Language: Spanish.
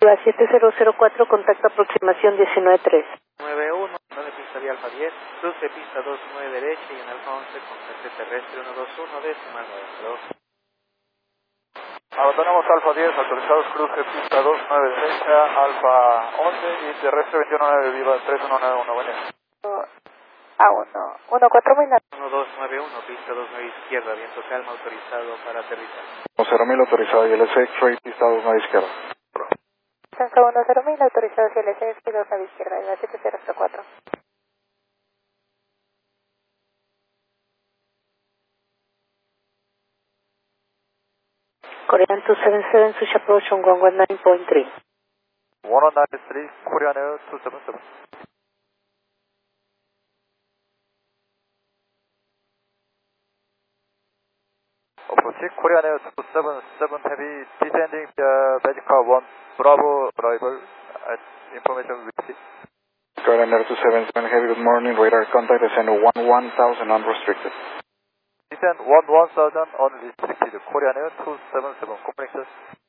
A 7004, contacto aproximación 193. 91, 9 pista de Alfa 10, cruce pista 29 derecha y en Alfa 11, contacto terrestre 121, decimal 9. Abandonamos Alfa 10, autorizados cruce pista 29 derecha, Alfa 11 y terrestre 219, viva 3191, buen día. A1, 14000. 1291, pista 29 izquierda, viento calma, autorizado para aterrizar. 0.000 autorizado y LS X-ray, pista 29 izquierda. Sansa 10000, autorizado hacia el SF, 2 a la izquierda, en la 7004. Korean 277, switch approach on 119.3. 1093, Korean Air 277. Approach Korean Air 277 heavy, descending the Magical 1, Bravo arrival at information received. Korean Air 277 heavy, good morning, radar contact, descend 11,000 unrestricted. Descend 11,000 unrestricted, Korean Air 277, connection.